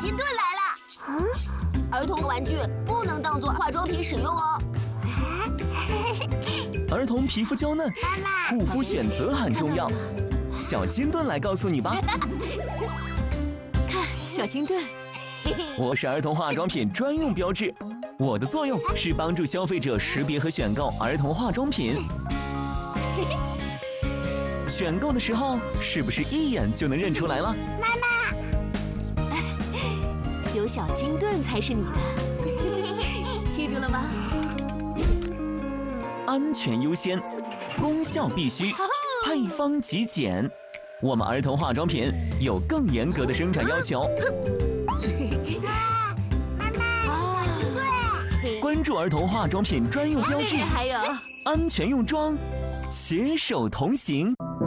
金盾来了。儿童玩具不能当做化妆品使用哦。 儿童皮肤娇嫩，护肤选择很重要。小金盾来告诉你吧。 看，小金盾， 我是儿童化妆品专用标志，我的作用是帮助消费者识别和选购儿童化妆品。选购的时候，是不是一眼就能认出来了？ 妈妈， 有小金盾才是你的，记住了吗？ 安全优先，功效必须，配方极简。我们儿童化妆品有更严格的生产要求。 妈妈，小金盾。 关注儿童化妆品专用标志， 还有安全用妆，携手同行。